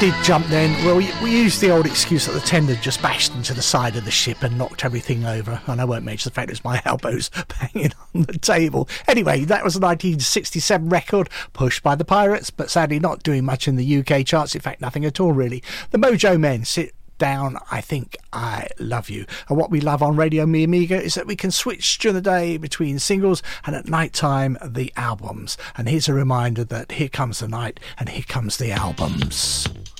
Did jump then. Well, we used the old excuse that the tender just bashed into the side of the ship and knocked everything over, and I won't mention the fact it was my elbows banging on the table. Anyway, that was a 1967 record pushed by the Pirates, but sadly not doing much in the UK charts. In fact, nothing at all really. The Mojo Men, Sit Down, I Think I Love You. And what we love on Radio Mi Amiga is that we can switch during the day between singles and at night time the albums. And here's a reminder that here comes the night and here comes the albums.